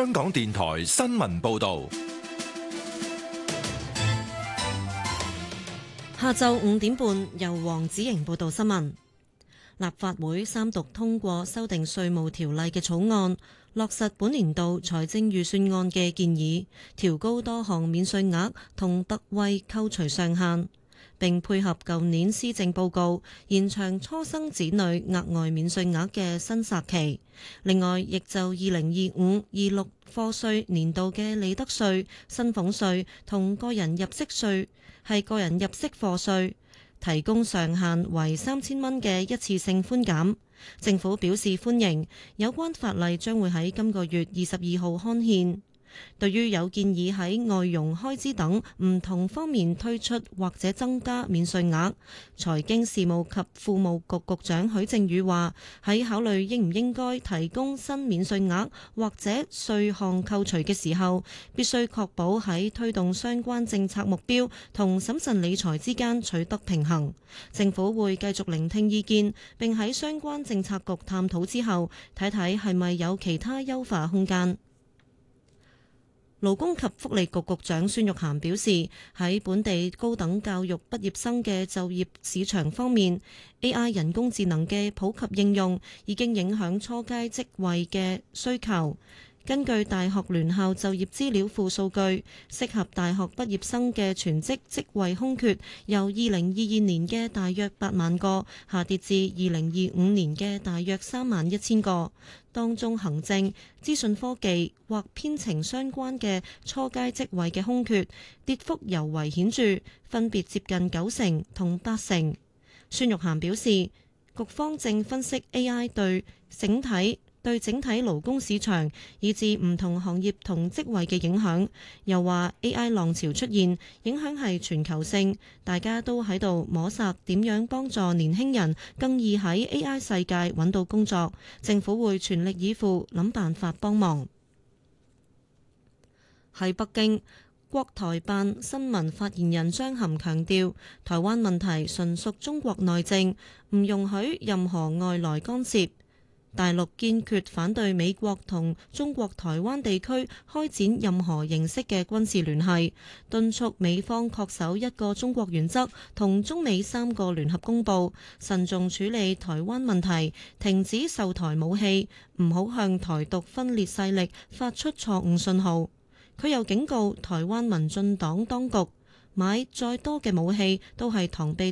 香港電台新聞報道。 下晝5點半，由黃子瑩報道新聞。立法會三讀通過修訂稅務條例嘅草案，落實本年度財政預算案嘅建議，調高多項免稅額同特惠扣除上限，並配合舊年施政報告，延長初生子女額外免稅額嘅申索期。另外，亦就2025-26課稅年度嘅利得稅、薪俸稅同個人入息課稅提供上限為3000蚊嘅一次性寬減。政府表示歡迎，有關法例將會喺今個月22號刊憲。對於有建議喺外傭開支等唔同方面推出或者增加免稅額，財經事務及庫務局局長許正宇話：喺考慮應唔應該提供新免稅額或者稅項扣除嘅時候，必須確保喺推動相關政策目標同審慎理財之間取得平衡。政府會繼續聆聽意見，並喺相關政策局探討之後，睇睇係咪有其他優化空間。勞工及福利局局長孫玉菡表示，喺本地高等教育畢業生嘅就業市場方面， AI 人工智能嘅普及應用已經影響初階職位嘅需求。根據大學聯校就業資料庫數據，適合大學畢業生嘅全職職位空缺由2022年嘅大約8萬個下跌至2025年嘅大約31000個。當中行政、資訊科技或編程相關嘅初階職位嘅空缺跌幅尤為顯著，分別接近90%同80%。孫玉菡表示，局方正分析 AI 對整體勞工市場以至唔同行業同職位嘅影響，又話 AI 浪潮出現，影響係全球性，大家都喺度摸索點樣幫助年輕人更易喺 AI 世界揾到工作，政府會全力以赴諗辦法幫忙。喺北京，國台辦新聞發言人張含強調，台灣問題純屬中國內政，唔容許任何外來干涉。大陸堅決反對美國同中國台灣地區開展任何形式嘅軍事聯繫，敦促美方恪守一個中國原則同中美3個聯合公報，慎重處理台灣問題，停止售台武器，唔好向台獨分裂勢力發出錯誤信號。佢又警告台灣民進黨當局，買再多嘅武器都係螳臂